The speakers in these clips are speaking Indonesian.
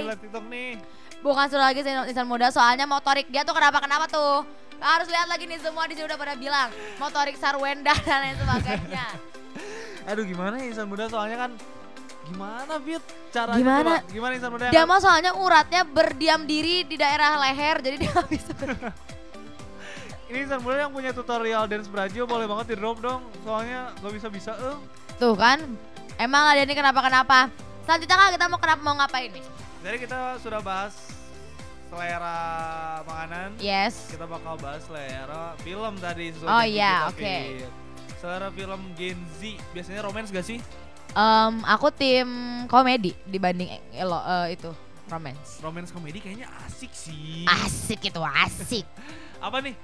lihat TikTok nih. Bukan suruh lagi insan muda, soalnya motorik dia tuh kenapa tuh. Harus lihat lagi nih, semua di sini udah pada bilang motorik Sarwenda dan lain sebagainya. Aduh gimana ya insan muda soalnya kan gimana Fit caranya Gimana? coba? Gimana insan muda Dia mah soalnya uratnya berdiam diri di daerah leher, jadi dia gak bisa. ini insan muda yang punya tutorial dance Brazil boleh banget di drop dong. Soalnya gak bisa Tuh kan, emang lah dia ini kenapa. Selanjutnya kan kita mau ngapain nih? Jadi kita sudah bahas selera makanan. Yes. Kita bakal bahas selera film tadi sesuai Oh janji iya, kita, oke. Fit. Selera film Gen Z biasanya romance gak sih? Aku tim komedi dibanding itu romance. Romance komedi kayaknya asik sih. Asik itu, asik. Apa nih?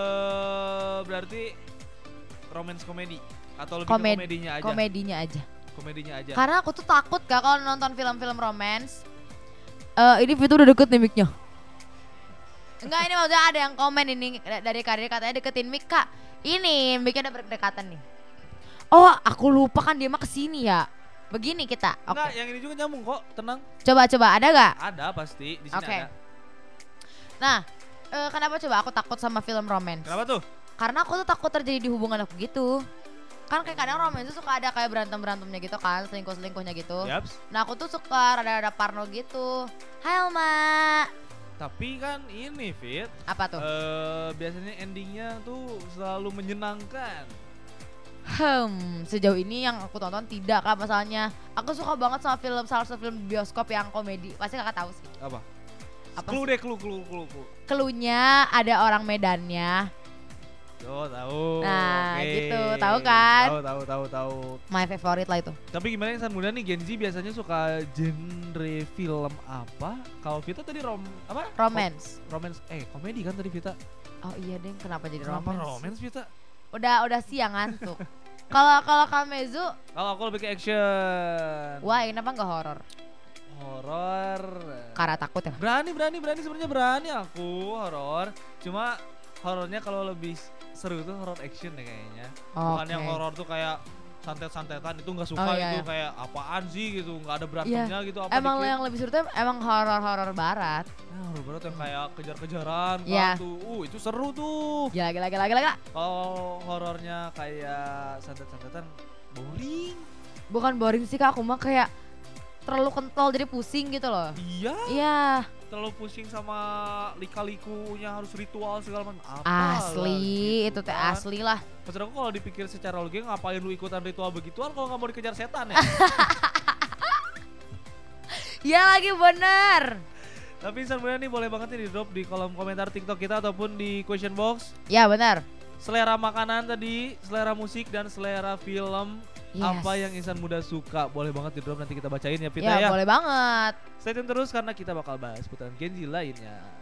Berarti romance komedi atau lebih ke komedinya aja? Komedinya aja. Komedinya aja. Karena aku tuh takut gak kalau nonton film-film romance. Ini Vito udah deket nih mic-nya. Enggak, ini maksudnya ada yang komen ini dari Karir katanya deketin mic Kak. Ini mic-nya udah berdekatan nih. Oh, aku lupa kan dia mah kesini ya. Begini kita. Oke. Enggak, yang ini juga nyambung kok, tenang. Coba ada gak? Ada pasti, di sini Oke. ada. Nah, kenapa coba aku takut sama film romance? Kenapa tuh? Karena aku tuh takut terjadi di hubungan aku gitu. Kan kayak kadang romance tuh suka ada kayak berantem-berantemnya gitu kan, selingkuh-selingkuhnya gitu. Yaps. Nah aku tuh suka rada-rada parno gitu. Hai Alma. Tapi kan ini Fit, Apa tuh? biasanya endingnya tuh selalu menyenangkan. Sejauh ini yang aku tonton tidak Kak masalahnya. Aku suka banget sama salah satu film bioskop yang komedi. Pasti Kakak tahu sih. Apa? Apa Clue sih? deh, clue. Cluenya ada orang Medannya. Oh, tahu. Nah, Oke. gitu. Tahu kan? Tahu. My favorite lah itu. Tapi gimana insan muda nih Gen Z biasanya suka genre film apa? Kalau Vita tadi Romance. Romance. Komedi kan tadi Vita. Oh iya deh, kenapa jadi Kenapa romance? romance Vita? Udah siang ngantuk. Kalau Kamezu, Kalau aku lebih ke action. wah kenapa nggak horor? Horor. Karena takut ya. Berani sebenarnya berani aku horor. Cuma horornya kalau lebih seru tuh horor action deh kayaknya. Bukan Oke. yang horor tuh kayak santet-santetan itu nggak suka Oh, iya, itu iya. kayak apaan sih gitu, nggak ada berantemnya gitu apa Emang dikit. yang lebih seru tuh emang horor barat. Nah, horor barat yang kayak kejar-kejaran Iya. kan tuh. Itu seru tuh. Gila. Kalau horornya kayak santet-santetan boring. Bukan boring sih Kak, aku mah kayak terlalu kental jadi pusing gitu loh. Iya, Iya, terlalu pusing sama lika-likunya harus ritual segala macam. asli itu teh kan. asli lah. Maksud aku kalau dipikir secara logis ngapain lu ikutan ritual begituan kalau nggak mau dikejar setan ya? Iya lagi bener. Tapi insan muda nih boleh banget nih di drop di kolom komentar TikTok kita ataupun di question box. Ya bener. Selera makanan tadi, selera musik dan selera film. Yes. Apa yang insan muda suka boleh banget di drop nanti kita bacain ya Vita Ya ya. boleh banget. Stay tune terus karena kita bakal bahas putaran Gen Z lainnya.